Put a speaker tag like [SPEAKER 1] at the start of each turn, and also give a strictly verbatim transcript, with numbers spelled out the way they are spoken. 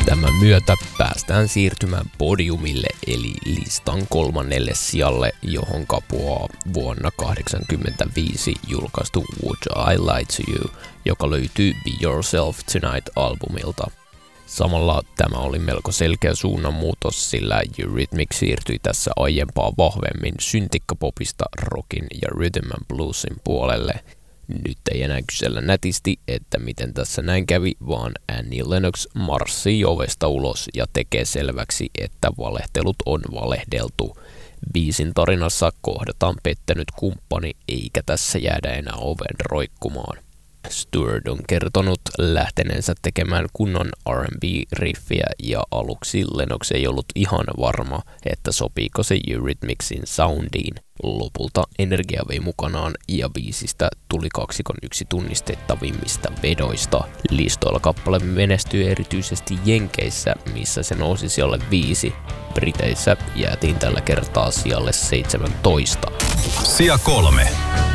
[SPEAKER 1] Tämän myötä päästään siirtymään podiumille eli listan kolmannelle sijalle, johon kapuaa vuonna kahdeksankymmentäviisi julkaistu Would I Lie to You, joka löytyy Be Yourself Tonight-albumilta. Samalla tämä oli melko selkeä suunnanmuutos, sillä Eurythmics siirtyi tässä aiempaa vahvemmin syntikkapopista rockin ja rhythm and bluesin puolelle. Nyt ei enää kysellä nätisti, että miten tässä näin kävi, vaan Annie Lennox marssii ovesta ulos ja tekee selväksi, että valehtelut on valehdeltu. Biisin tarinassa kohdataan pettänyt kumppani, eikä tässä jäädä enää oven roikkumaan. Stewart on kertonut lähteneensä tekemään kunnon R and B-riffiä ja aluksi Lennox ei ollut ihan varma, että sopiiko se Eurythmicsin soundiin. Lopulta energia vei mukanaan ja biisistä tuli kaksikon yksi tunnistettavimmista vedoista. Listoilla kappale menestyi erityisesti Jenkeissä, missä se nousi sijalle viisi. Briteissä jäätiin tällä kertaa sijalle seitsemäntoista.
[SPEAKER 2] Sija kolme.